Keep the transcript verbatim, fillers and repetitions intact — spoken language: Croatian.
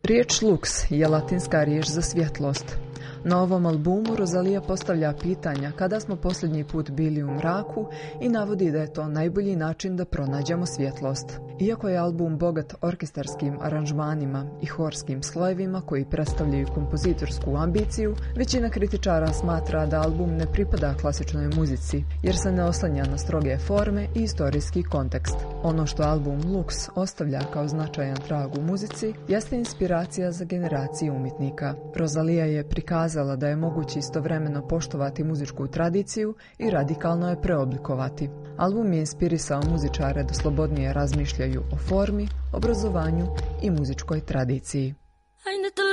Riječ lux je latinska riječ za svjetlost. Na ovom albumu Rosalija postavlja pitanja kada smo posljednji put bili u mraku i navodi da je to najbolji način da pronađemo svjetlost. Iako je album bogat orkestarskim aranžmanima i horskim slojevima koji predstavljaju kompozitorsku ambiciju, većina kritičara smatra da album ne pripada klasičnoj muzici jer se ne oslanja na stroge forme i istorijski kontekst. Ono što album Lux ostavlja kao značajan trag u muzici jeste inspiracija za generacije umjetnika. Rosalija je prikazala da je moguće istovremeno poštovati muzičku tradiciju i radikalno je preoblikovati. Album je inspirisao muzičare da slobodnije razmišljaju o formi, obrazovanju i muzičkoj tradiciji.